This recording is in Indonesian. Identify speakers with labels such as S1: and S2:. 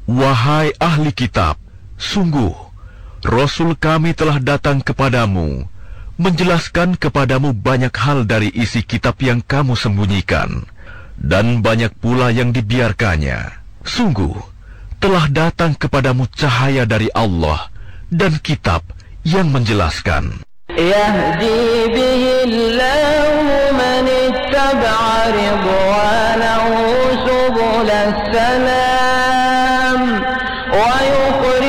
S1: Wahai ahli kitab, sungguh, Rasul kami telah datang kepadamu, menjelaskan kepadamu banyak hal dari isi kitab yang kamu sembunyikan, dan banyak pula yang dibiarkannya. Sungguh, telah datang kepadamu cahaya dari Allah dan kitab yang menjelaskan.
S2: Yahdi bihillahu man ittaba'a ridwan